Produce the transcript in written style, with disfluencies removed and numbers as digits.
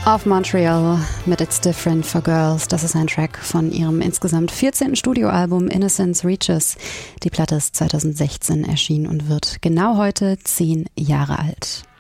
Of Montreal mit It's Different for Girls. Das ist ein Track von ihrem insgesamt 14. Studioalbum Innocence Reaches. Die Platte ist 2016 erschienen und wird genau heute 10 Jahre alt.